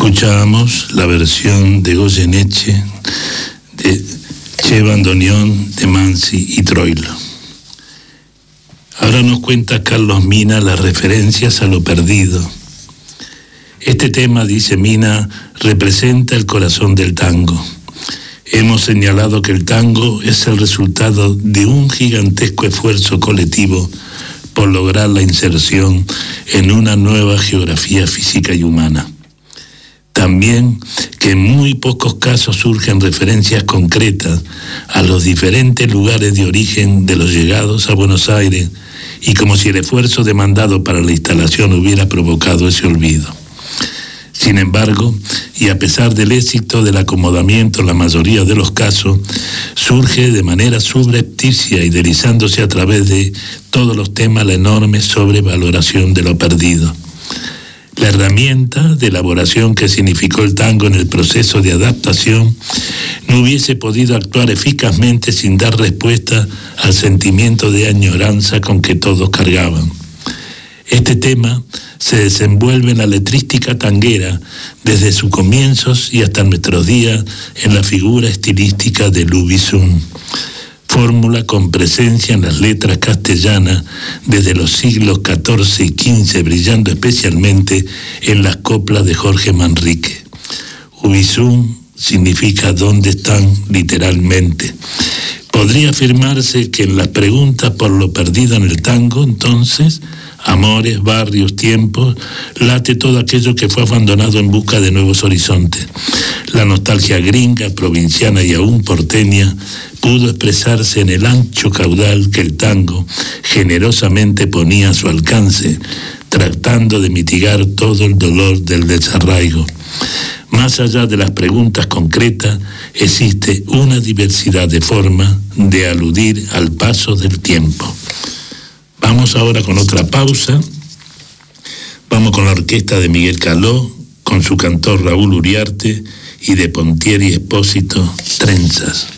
Escuchábamos la versión de Goyeneche, de Che Bandoneón, de Mansi y Troilo. Ahora nos cuenta Carlos Mina las referencias a lo perdido. Este tema, dice Mina, representa el corazón del tango. Hemos señalado que el tango es el resultado de un gigantesco esfuerzo colectivo por lograr la inserción en una nueva geografía física y humana. También que en muy pocos casos surgen referencias concretas a los diferentes lugares de origen de los llegados a Buenos Aires, y como si el esfuerzo demandado para la instalación hubiera provocado ese olvido. Sin embargo, y a pesar del éxito del acomodamiento en la mayoría de los casos, surge de manera subrepticia y deslizándose a través de todos los temas la enorme sobrevaloración de lo perdido. La herramienta de elaboración que significó el tango en el proceso de adaptación no hubiese podido actuar eficazmente sin dar respuesta al sentimiento de añoranza con que todos cargaban. Este tema se desenvuelve en la letrística tanguera desde sus comienzos y hasta nuestros días en la figura estilística de Lu Bisum, fórmula con presencia en las letras castellanas desde los siglos XIV y XV, brillando especialmente en las coplas de Jorge Manrique. Ubisum significa ¿dónde están?, literalmente. Podría afirmarse que en las preguntas por lo perdido en el tango, entonces, amores, barrios, tiempos, late todo aquello que fue abandonado en busca de nuevos horizontes. La nostalgia gringa, provinciana y aún porteña pudo expresarse en el ancho caudal que el tango generosamente ponía a su alcance, tratando de mitigar todo el dolor del desarraigo. Más allá de las preguntas concretas, existe una diversidad de formas de aludir al paso del tiempo. Vamos ahora con otra pausa. Vamos con la orquesta de Miguel Caló, con su cantor Raúl Uriarte, y de Pontieri Espósito, Trenzas.